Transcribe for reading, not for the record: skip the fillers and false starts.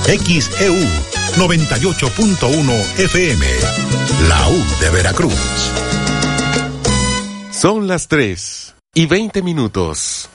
XEU 98.1 FM, la U de Veracruz. Son las 3:20.